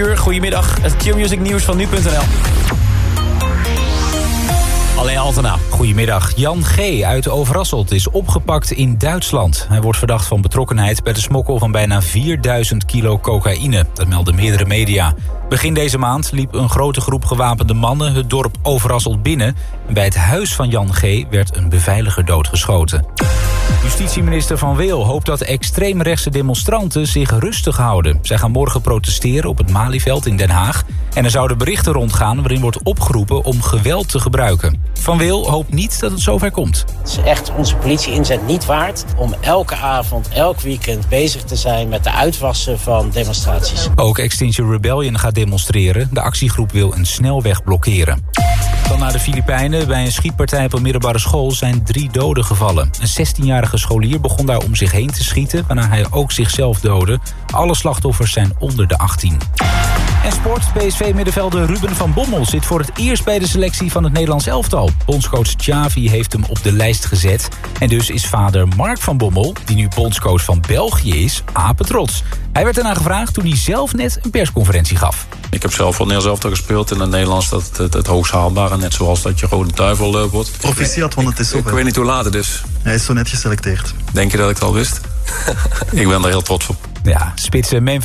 uur. Goedemiddag, het Q-Music nieuws van nu.nl. Alleen Altena. Goedemiddag. Jan G. uit Overasselt is opgepakt in Duitsland. Hij wordt verdacht van betrokkenheid bij de smokkel van bijna 4000 kilo cocaïne. Dat melden meerdere media. Begin deze maand liep een grote groep gewapende mannen het dorp Overasselt binnen. En bij het huis van Jan G. werd een beveiliger doodgeschoten. Justitieminister Van Weel hoopt dat extreemrechtse demonstranten zich rustig houden. Zij gaan morgen protesteren op het Malieveld in Den Haag. En er zouden berichten rondgaan waarin wordt opgeroepen om geweld te gebruiken. Van Weel hoopt niet dat het zover komt. Het is echt onze politie-inzet niet waard om elke avond, elk weekend bezig te zijn met de uitwassen van demonstraties. Ook Extinction Rebellion gaat demonstreren. De actiegroep wil een snelweg blokkeren. Dan naar de Filipijnen. Bij een schietpartij op een middelbare school zijn 3 doden gevallen. Een 16-jarige scholier begon daar om zich heen te schieten, waarna hij ook zichzelf doodde. Alle slachtoffers zijn onder de 18. En sport. PSV-middenvelder Ruben van Bommel zit voor het eerst bij de selectie van het Nederlands elftal. Bondscoach Xavi heeft hem op de lijst gezet. En dus is vader Mark van Bommel, die nu bondscoach van België is, apetrots. Hij werd ernaar gevraagd toen hij zelf net een persconferentie gaf. Ik heb zelf voor het Nederlands elftal gespeeld. In het Nederlands dat het hoogst haalbare. Net zoals dat je Rode Duivel wordt. Proficiat, want het is zo. Ik weet niet hoe laat het is. Hij is zo net geselecteerd. Denk je dat ik het al wist? Ik ben er heel trots op. Ja, spitsen Memphis